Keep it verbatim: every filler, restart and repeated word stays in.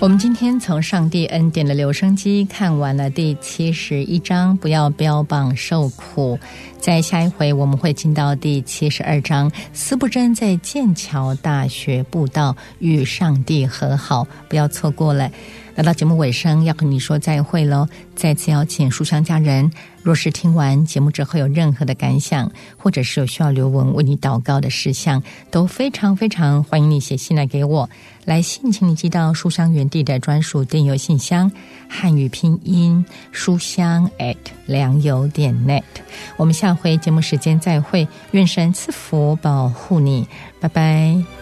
我们今天从上帝恩典的留声机看完了第七十一章，不要标榜受苦。在下一回我们会进到第七十二章，司布真在剑桥大学布道，与上帝和好，不要错过了。来到节目尾声，要和你说再会咯。再次邀请书香家人，若是听完节目之后有任何的感想，或者是有需要刘文为你祷告的事项，都非常非常欢迎你写信来给我。来信请你寄到书香园地的专属电邮信箱，汉语拼音书香 at 良友点 net。 我们下回节目时间再会，愿神赐福保护你，拜拜。